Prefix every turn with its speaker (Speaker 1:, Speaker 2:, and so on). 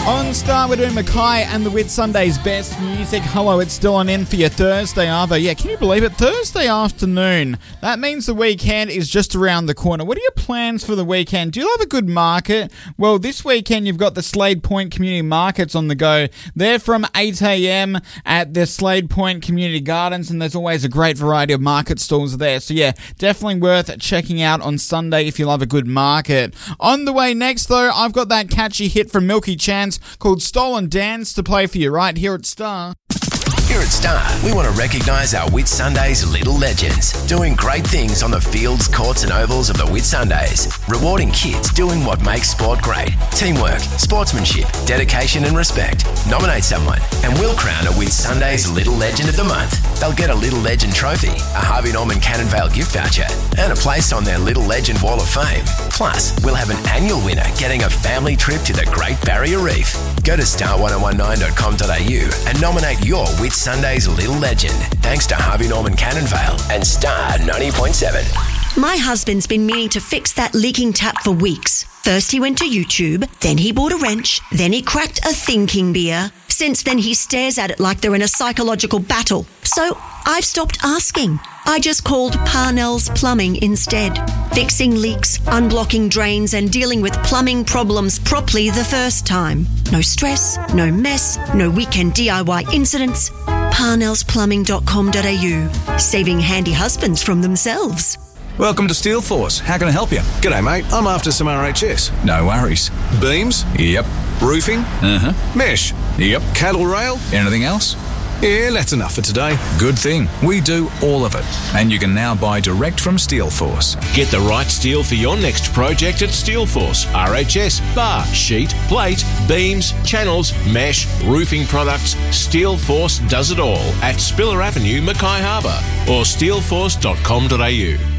Speaker 1: On Star, we're doing Mackay and the Whitsundays best music. Hello, it's still on in for your Thursday, Arvo. Yeah, can you believe it? Thursday afternoon. That means the weekend is just around the corner. What are your plans for the weekend? Do you love a good market? Well, this weekend you've got the Slade Point Community Markets on the go. They're from 8 a.m. at the Slade Point Community Gardens, and there's always a great variety of market stalls there. So yeah, definitely worth checking out on Sunday if you love a good market. On the way next, though, I've got that catchy hit from Milky Chance called Stolen Dance to play for you right here at Star.
Speaker 2: Here at Star, we want to recognise our Whitsundays little legends, doing great things on the fields, courts and ovals of the Whitsundays, rewarding kids doing what makes sport great. Teamwork, sportsmanship, dedication and respect. Nominate someone and we'll crown a Whitsundays Little Legend of the Month. They'll get a Little Legend trophy, a Harvey Norman Cannon Vale gift voucher and a place on their Little Legend Wall of Fame. Plus, we'll have an annual winner getting a family trip to the Great Barrier Reef. Go to star1019.com.au and nominate your Whitsundays Little Legend, thanks to Harvey Norman Cannon Vale and Star 90.7.
Speaker 3: My husband's been meaning to fix that leaking tap for weeks. First he went to YouTube, then he bought a wrench, then he cracked a thinking beer. Since then he stares at it like they're in a psychological battle. So I've stopped asking. I just called Parnell's Plumbing instead. Fixing leaks, unblocking drains and dealing with plumbing problems properly the first time. No stress, no mess, no weekend DIY incidents. parnellsplumbing.com.au. Saving handy husbands from themselves.
Speaker 4: Welcome to Steel Force. How can I help you?
Speaker 5: G'day, mate. I'm after some RHS.
Speaker 4: No worries.
Speaker 5: Beams?
Speaker 4: Yep.
Speaker 5: Roofing?
Speaker 4: Uh-huh.
Speaker 5: Mesh?
Speaker 4: Yep.
Speaker 5: Cattle rail?
Speaker 4: Anything else?
Speaker 5: Yeah, that's enough for today.
Speaker 4: Good thing. We do all of it. And you can now buy direct from Steel Force.
Speaker 6: Get the right steel for your next project at Steel Force. RHS, bar, sheet, plate, beams, channels, mesh, roofing products. Steel Force does it all at Spiller Avenue, Mackay Harbour or steelforce.com.au.